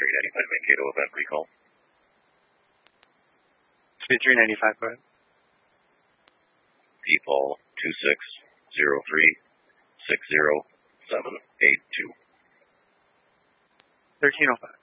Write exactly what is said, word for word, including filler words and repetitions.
three ninety-five Mankato event recall. Speed three ninety-five, go ahead. Default two six zero three six zero seven eight two. thirteen oh five.